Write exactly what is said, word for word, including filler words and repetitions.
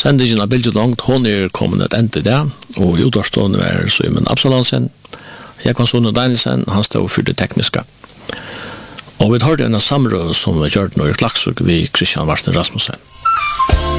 Sendingen av Bildet Langt, hon er kommet et ende i det, og i utvarstående er Simon Absalonsen, Jekvann Sone Danielsen, han stod for det tekniske. Og vi hørte en samrøv som vi gjør når i Klaksvik ved Christian Varsten Rasmussen.